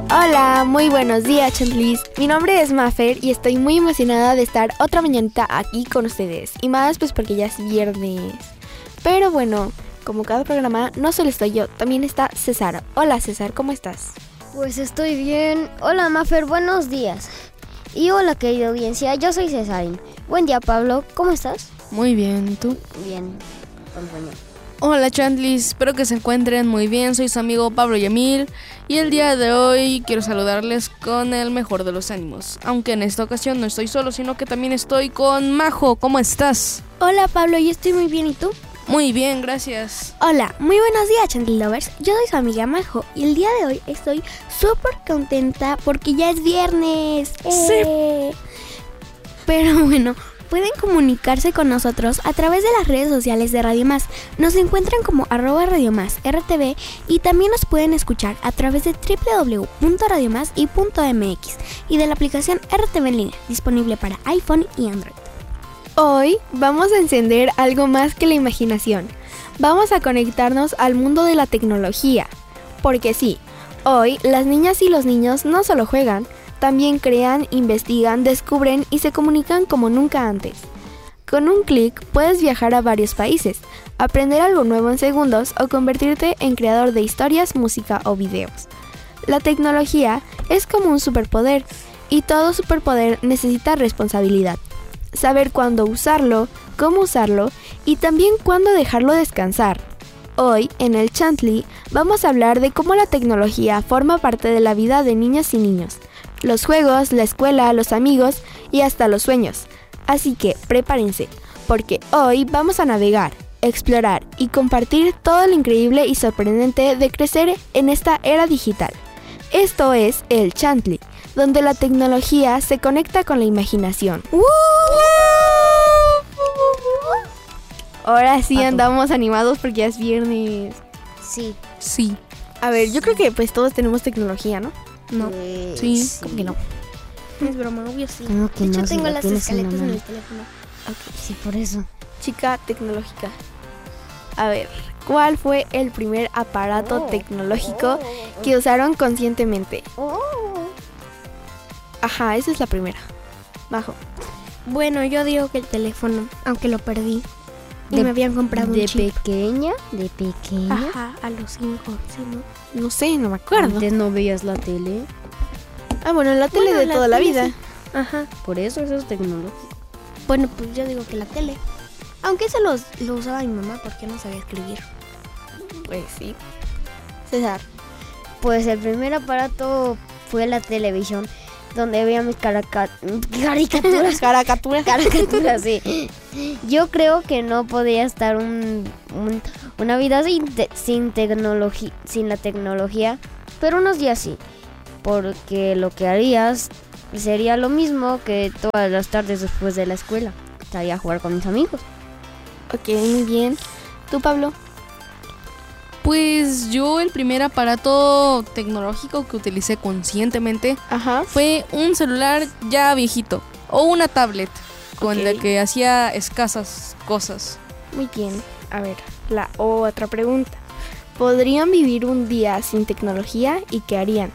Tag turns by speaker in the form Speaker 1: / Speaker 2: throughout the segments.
Speaker 1: Hola, muy buenos días, Chantlis. Mi nombre es Mafer y estoy muy emocionada de estar otra mañanita aquí con ustedes. Y más pues porque ya es viernes. Pero bueno, como cada programa, no solo estoy yo, también está César. Hola César, ¿cómo estás?
Speaker 2: Pues estoy bien. Hola Mafer, buenos días. Y hola querida audiencia, yo soy Cesarín. Buen día Pablo, ¿cómo estás?
Speaker 3: Muy bien, ¿y tú?
Speaker 2: Bien, compañero.
Speaker 3: Hola Chantlis, espero que se encuentren muy bien, soy su amigo Pablo Yamil y el día de hoy quiero saludarles con el mejor de los ánimos. Aunque en esta ocasión no estoy solo, sino que también estoy con Majo. ¿Cómo estás?
Speaker 1: Hola Pablo, yo estoy muy bien, ¿y tú?
Speaker 3: Muy bien, gracias.
Speaker 1: Hola, muy buenos días, Chantlis Lovers. Yo soy su amiga Majo y el día de hoy estoy súper contenta porque ya es viernes.
Speaker 3: Sí.
Speaker 1: Pero bueno, pueden comunicarse con nosotros a través de las redes sociales de Radio Más. Nos encuentran como @Radio Más RTV y también nos pueden escuchar a través de www.radiomás.mx y de la aplicación RTV en línea, disponible para iPhone y Android. Hoy vamos a encender algo más que la imaginación. Vamos a conectarnos al mundo de la tecnología. Porque sí, hoy las niñas y los niños no solo juegan, también crean, investigan, descubren y se comunican como nunca antes. Con un clic puedes viajar a varios países, aprender algo nuevo en segundos o convertirte en creador de historias, música o videos. La tecnología es como un superpoder y todo superpoder necesita responsabilidad. Saber cuándo usarlo, cómo usarlo y también cuándo dejarlo descansar. Hoy, en el Chantli, vamos a hablar de cómo la tecnología forma parte de la vida de niñas y niños. Los juegos, la escuela, los amigos y hasta los sueños. Así que prepárense, porque hoy vamos a navegar, explorar y compartir todo lo increíble y sorprendente de crecer en esta era digital. Esto es el Chantli, donde la tecnología se conecta con la imaginación. Ahora sí andamos animados porque ya es viernes.
Speaker 2: Sí.
Speaker 1: A ver, yo creo que pues todos tenemos tecnología, ¿no?
Speaker 3: No.
Speaker 2: Sí.
Speaker 1: ¿Cómo que no? Es broma, obvio sí.
Speaker 2: ¿Cómo que
Speaker 1: De hecho
Speaker 2: no?
Speaker 1: tengo
Speaker 2: Si la
Speaker 1: las
Speaker 2: tienes en la
Speaker 1: escaletas en
Speaker 2: mano.
Speaker 1: el teléfono.
Speaker 2: Sí, por eso.
Speaker 1: Chica tecnológica. A ver, ¿cuál fue el primer aparato tecnológico que usaron conscientemente? Ajá, esa es la primera. Bajo. Bueno, yo digo que el teléfono, aunque lo perdí. Y me habían comprado un chip.
Speaker 2: De pequeña.
Speaker 1: Ajá, a los 5, sí, ¿no? No sé, no me acuerdo.
Speaker 2: Antes no veías la tele.
Speaker 1: Ah, bueno, la tele de toda la
Speaker 2: tele,
Speaker 1: vida.
Speaker 2: sí.
Speaker 1: Ajá.
Speaker 2: Por eso es tecnológico.
Speaker 1: Bueno, pues yo digo que la tele. Aunque eso lo usaba mi mamá porque no sabía escribir. Pues sí. César.
Speaker 2: Pues el primer aparato fue la televisión, donde veía mis caricaturas. Caricaturas, sí. Yo creo que no podía estar una vida sin tecnología, sin la tecnología, pero unos días sí, porque lo que harías sería lo mismo que todas las tardes después de la escuela. Estaría a jugar con mis amigos.
Speaker 1: Ok, muy bien. ¿Tú, Pablo?
Speaker 3: Pues yo el primer aparato tecnológico que utilicé conscientemente fue un celular ya viejito o una tablet con la que hacía escasas cosas.
Speaker 1: Muy bien. A ver, la otra pregunta. ¿Podrían vivir un día sin tecnología y qué harían?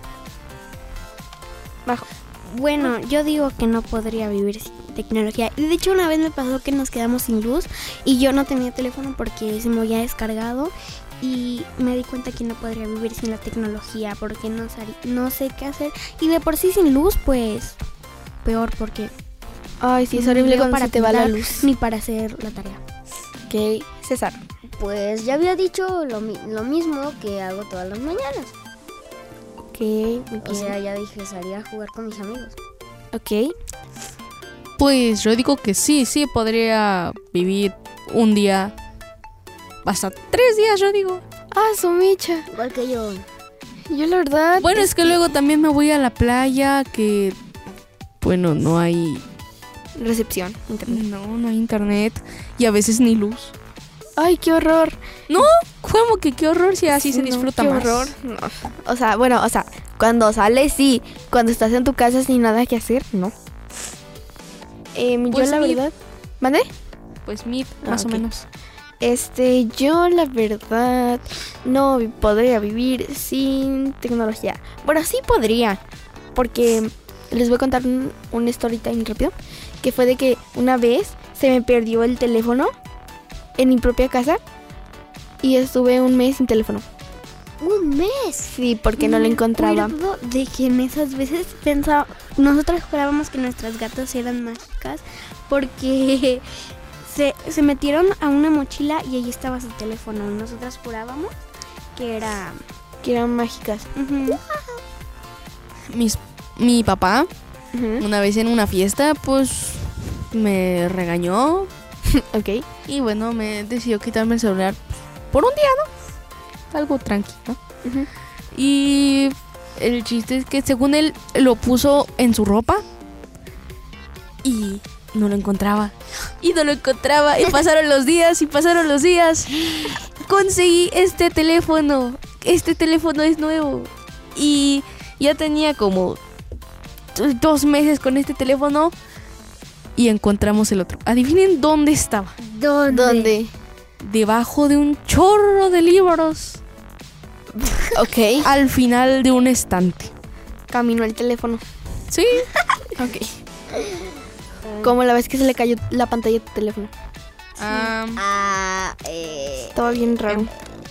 Speaker 1: Bajo. Bueno, yo digo que no podría vivir sin tecnología. Y de hecho una vez me pasó que nos quedamos sin luz y yo no tenía teléfono porque se me había descargado. Y me di cuenta que no podría vivir sin la tecnología porque no sé qué hacer. Y de por sí sin luz, pues peor porque... Ay, sí, es horrible cuando se te va la luz. Ni para hacer la tarea. Ok, César.
Speaker 2: Pues ya había dicho lo mismo que hago todas las mañanas.
Speaker 1: Ok, muy bien.
Speaker 2: O sea, ya dije, salía a jugar con mis amigos.
Speaker 1: Ok.
Speaker 3: Pues yo digo que sí podría vivir un día, hasta 3 días yo digo.
Speaker 1: Ah, su micha.
Speaker 2: Igual que yo.
Speaker 1: Yo la verdad...
Speaker 3: Bueno, es que luego también me voy a la playa que... Bueno, no hay...
Speaker 1: Recepción, internet.
Speaker 3: No hay internet y a veces ni luz.
Speaker 1: Ay, qué horror.
Speaker 3: No, ¿cómo que qué horror si así se disfruta más?
Speaker 1: Qué horror. No. O sea, cuando sales sí, cuando estás en tu casa sin nada que hacer, no.
Speaker 3: Pues
Speaker 1: yo la verdad... ¿Mande?
Speaker 3: Pues Meet, más o menos.
Speaker 1: Yo la verdad no podría vivir sin tecnología. Bueno, sí podría, porque les voy a contar un story time rápido, que fue de que una vez se me perdió el teléfono en mi propia casa y estuve un mes sin teléfono.
Speaker 2: ¿Un mes?
Speaker 1: Sí, porque no lo encontraba.
Speaker 2: Me acuerdo de que en esas veces nosotros jurábamos que nuestras gatas eran mágicas porque se metieron a una mochila y ahí estaba su teléfono. Y nosotras jurábamos que
Speaker 1: eran mágicas.
Speaker 2: Uh-huh.
Speaker 3: Mi papá,
Speaker 1: Uh-huh.
Speaker 3: una vez en una fiesta, pues me regañó.
Speaker 1: Ok.
Speaker 3: Y bueno, me decidió quitarme el celular por un día, ¿no? Algo tranquilo.
Speaker 1: Uh-huh.
Speaker 3: Y el chiste es que según él lo puso en su ropa y no lo encontraba. Y no lo encontraba. Y pasaron los días. Conseguí este teléfono. Este teléfono es nuevo. Y ya tenía como 2 meses con este teléfono. Y encontramos el otro. Adivinen dónde estaba.
Speaker 1: ¿Dónde?
Speaker 3: Debajo de un chorro de libros.
Speaker 1: Ok.
Speaker 3: Al final de un estante.
Speaker 1: Caminó el teléfono.
Speaker 3: Sí.
Speaker 1: Ok. ¿Cómo la vez que se le cayó la pantalla de tu teléfono? Estaba bien raro.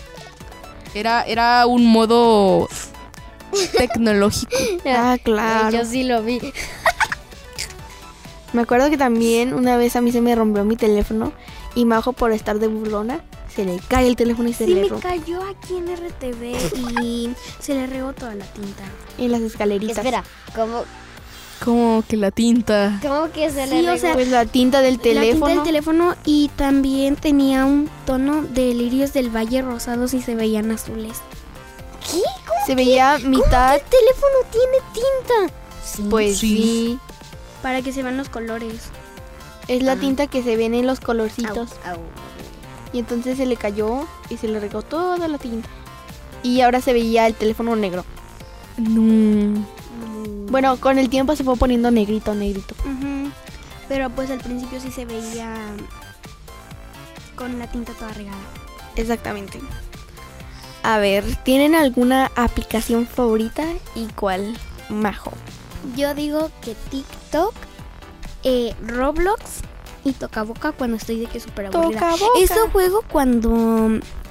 Speaker 3: Era un modo tecnológico.
Speaker 1: Claro.
Speaker 2: Yo sí lo vi.
Speaker 1: Me acuerdo que también una vez a mí se me rompió mi teléfono y Majo, por estar de burlona, se le cae el teléfono y se
Speaker 2: Sí,
Speaker 1: le
Speaker 2: me
Speaker 1: rompe
Speaker 2: cayó aquí en RTV y se le regó toda la tinta.
Speaker 1: en las escaleritas.
Speaker 2: Espera, ¿cómo
Speaker 3: Como que la tinta.
Speaker 2: que se
Speaker 1: Sí,
Speaker 2: le regó?
Speaker 1: o sea, pues la tinta del
Speaker 2: La tinta
Speaker 1: teléfono.
Speaker 2: del teléfono y también tenía un tono de lirios del valle rosados y se veían azules. ¿Qué?
Speaker 1: Se veía mitad.
Speaker 2: ¿El teléfono tiene tinta? Sí.
Speaker 1: Pues sí.
Speaker 2: Para que se vean los colores.
Speaker 1: Es la tinta que se ven en los colorcitos.
Speaker 2: Au.
Speaker 1: Y entonces se le cayó y se le regó toda la tinta. Y ahora se veía el teléfono negro.
Speaker 3: No.
Speaker 1: Bueno, con el tiempo se fue poniendo negrito.
Speaker 2: Ujú. Pero pues al principio sí se veía con la tinta toda regada.
Speaker 1: Exactamente. A ver, ¿tienen alguna aplicación favorita y cuál, Majo?
Speaker 2: Yo digo que TikTok, Roblox y Tocaboca cuando estoy de que súper aburrida.
Speaker 1: Tocaboca.
Speaker 2: Eso juego cuando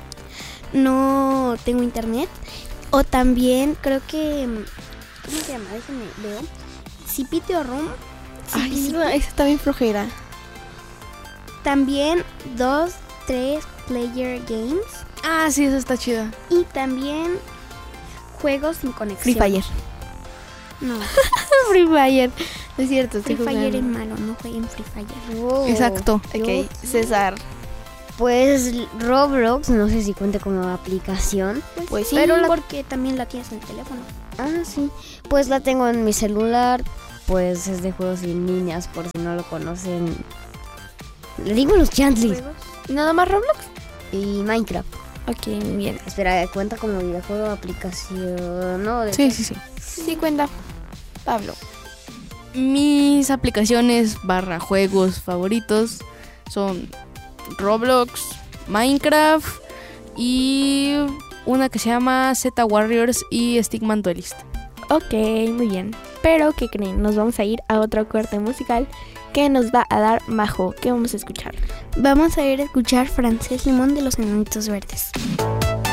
Speaker 2: no tengo internet. O también creo que... ¿Cómo se llama? Déjenme veo. Cipitio Room.
Speaker 1: Ay, esa está bien flojera.
Speaker 2: También 2, 3 Player Games.
Speaker 3: Ah, sí, eso está chida.
Speaker 2: Y también juegos sin conexión.
Speaker 1: Free Fire.
Speaker 2: No,
Speaker 1: Free Fire. No es cierto,
Speaker 2: Free
Speaker 1: estoy
Speaker 2: Fire es
Speaker 1: jugando.
Speaker 2: malo, no jueguen Free Fire.
Speaker 3: Exacto.
Speaker 1: Ok, César.
Speaker 2: Pues Roblox, no sé si cuenta como aplicación.
Speaker 1: Pues sí.
Speaker 2: Pero porque también la tienes en el teléfono.
Speaker 4: Ah, sí. Pues la tengo en mi celular. Pues es de juegos en líneas, por si no lo conocen. Le digo los Chantlis.
Speaker 2: ¿Juegos?
Speaker 1: ¿Nada más Roblox?
Speaker 4: Y Minecraft.
Speaker 1: Ok, muy bien.
Speaker 4: Espera, ¿cuenta como videojuego o aplicación? No,
Speaker 3: Sí.
Speaker 1: Sí, cuenta. Pablo.
Speaker 3: Mis aplicaciones / juegos favoritos son Roblox, Minecraft y una que se llama Z Warriors y Stickman Duelist.
Speaker 1: Ok, muy bien. Pero, ¿qué creen? Nos vamos a ir a otro corte musical que nos va a dar Majo. ¿Qué vamos a escuchar?
Speaker 2: Vamos a ir a escuchar Francés Limón de los Enanitos Verdes.